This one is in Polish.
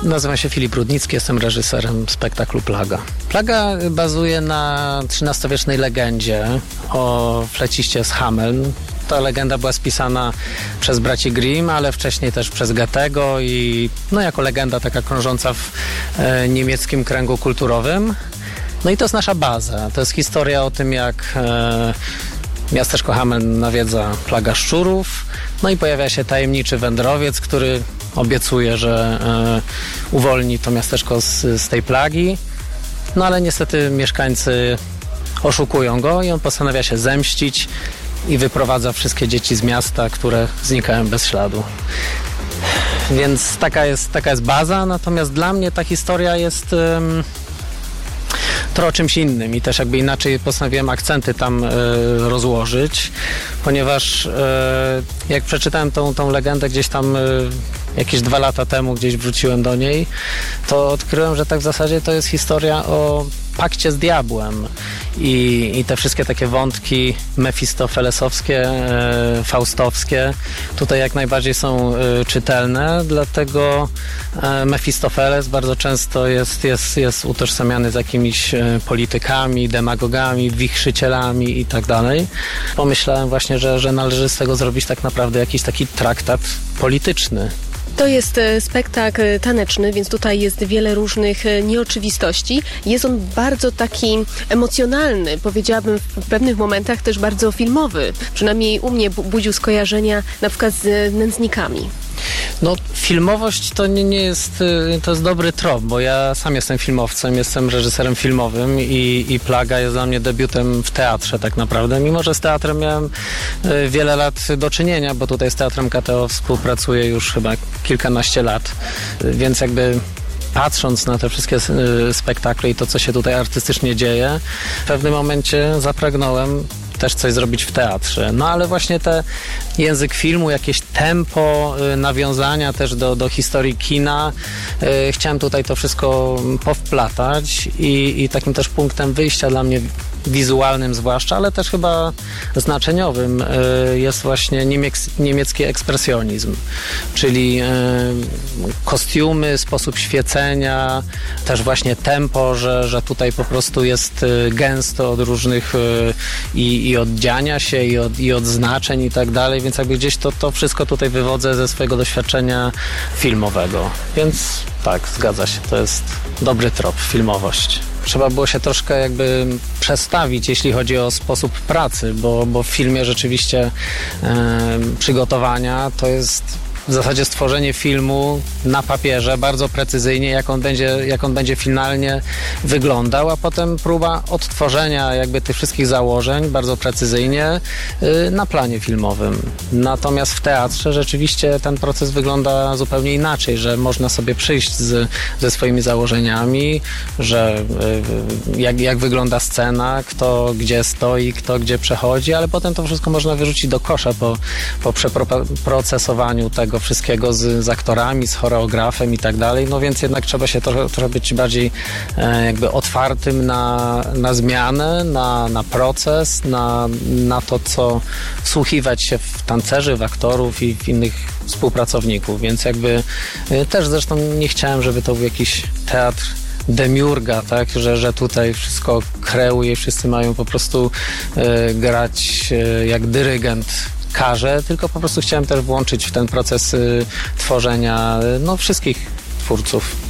Nazywam się Filip Rudnicki, jestem reżyserem spektaklu Plaga. Plaga bazuje na XIII-wiecznej legendzie o fleciście z Hameln. Ta legenda była spisana przez braci Grimm, ale wcześniej też przez Goethego i jako legenda taka krążąca w niemieckim kręgu kulturowym. No i to jest nasza baza. To jest historia o tym, jak miasteczko Hameln nawiedza plaga szczurów. No i pojawia się tajemniczy wędrowiec, który obiecuje, że uwolni to miasteczko z tej plagi. No ale niestety mieszkańcy oszukują go i on postanawia się zemścić i wyprowadza wszystkie dzieci z miasta, które znikają bez śladu. Więc taka jest baza, natomiast dla mnie ta historia jest trochę czymś innym i też jakby inaczej postanowiłem akcenty tam rozłożyć, ponieważ jak przeczytałem tą legendę gdzieś tam jakieś 2 lata temu, gdzieś wróciłem do niej, to odkryłem, że tak w zasadzie to jest historia o pakcie z diabłem i te wszystkie takie wątki mefistofelesowskie, faustowskie tutaj jak najbardziej są czytelne, dlatego Mefistofeles bardzo często jest utożsamiany z jakimiś politykami, demagogami, wichrzycielami i tak dalej. Pomyślałem właśnie, że należy z tego zrobić tak naprawdę jakiś taki traktat polityczny. To jest spektakl taneczny, więc tutaj jest wiele różnych nieoczywistości. Jest on bardzo taki emocjonalny, powiedziałabym w pewnych momentach też bardzo filmowy. Przynajmniej u mnie budził skojarzenia na przykład z Nędznikami. No, filmowość to nie jest, to jest dobry trop, bo ja sam jestem filmowcem, jestem reżyserem filmowym i Plaga jest dla mnie debiutem w teatrze tak naprawdę, mimo że z teatrem miałem wiele lat do czynienia, bo tutaj z Teatrem KTO współpracuję już chyba kilkanaście lat, więc jakby patrząc na te wszystkie spektakle i to, co się tutaj artystycznie dzieje, w pewnym momencie zapragnąłem też coś zrobić w teatrze. No ale właśnie ten język filmu, jakieś tempo, nawiązania też do historii kina. Chciałem tutaj to wszystko powplatać i takim też punktem wyjścia dla mnie wizualnym zwłaszcza, ale też chyba znaczeniowym jest właśnie niemiecki ekspresjonizm, czyli kostiumy, sposób świecenia, też właśnie tempo, że tutaj po prostu jest gęsto od różnych i oddziania się i od znaczeń i tak dalej, więc jakby gdzieś to wszystko tutaj wywodzę ze swojego doświadczenia filmowego, więc tak, zgadza się, to jest dobry trop, filmowość. Trzeba było się troszkę jakby przestawić, jeśli chodzi o sposób pracy, bo w filmie rzeczywiście przygotowania to jest w zasadzie stworzenie filmu na papierze bardzo precyzyjnie, jak on będzie finalnie wyglądał, a potem próba odtworzenia jakby tych wszystkich założeń bardzo precyzyjnie na planie filmowym. Natomiast w teatrze rzeczywiście ten proces wygląda zupełnie inaczej, że można sobie przyjść ze swoimi założeniami, że jak wygląda scena, kto gdzie stoi, kto gdzie przechodzi, ale potem to wszystko można wyrzucić do kosza po przeprocesowaniu tego wszystkiego z aktorami, z choreografem i tak dalej, no więc jednak trzeba się trochę być bardziej jakby otwartym na zmianę, na proces, na to, co wsłuchiwać się w tancerzy, w aktorów i w innych współpracowników, więc jakby też zresztą nie chciałem, żeby to był jakiś teatr demiurga, tak, że tutaj wszystko kreuje, wszyscy mają po prostu grać jak dyrygent każe, tylko po prostu chciałem też włączyć w ten proces tworzenia wszystkich twórców.